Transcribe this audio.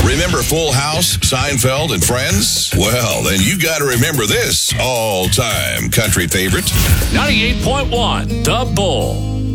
Remember Full House, Seinfeld, and Friends? Well, then you got to remember this all-time country favorite. 98.1 The Bull.